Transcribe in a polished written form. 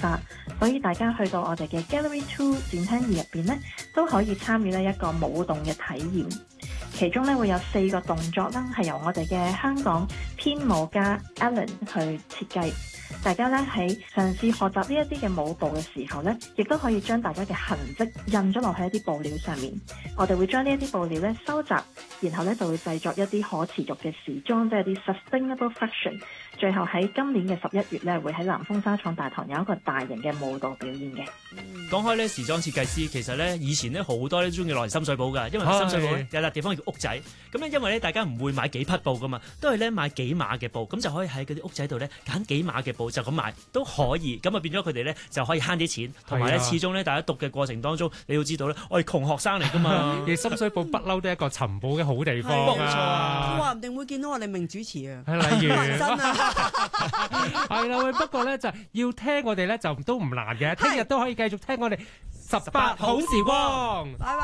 化，所以大家去到我哋嘅 Gallery 2展廳2入邊咧，都可以參與呢一個舞動嘅體驗。其中咧會有4個動作啦，係由我哋嘅香港編舞家 Alan 去設計。大家咧喺嘗試學習呢一啲嘅舞步嘅時候咧，亦都可以將大家嘅痕跡印咗落去一啲布料上面。我哋會將呢一啲布料咧收集，然後咧就會製作一啲可持續嘅時裝，即係啲 sustainable fashion。最後喺今年嘅11月咧，會喺南豐紗廠大堂有一個大型嘅舞蹈表演嘅。 講開咧時裝設計師，其實咧以前咧好多咧中意落嚟深水埗㗎，因為深水埗有笪地方叫屋仔。咁咧因為咧大家唔會買幾匹布㗎嘛，都係咧買幾碼嘅布，咁就可以喺嗰啲屋仔度咧揀幾碼嘅布就咁買都可以。咁啊變咗佢哋咧就可以慳啲錢，同埋咧始終咧大家讀嘅過程當中，你要知道咧我係窮學生嚟㗎嘛。 其實深水埗不嬲都係一個尋寶嘅好地方。 冇錯啊， 話唔定會見到我哋名主持啊。 例如真啊， 係啦，喂，不過咧就要聽我哋咧就都唔難嘅，聽日都可以繼續聽我哋18好時光。 拜拜。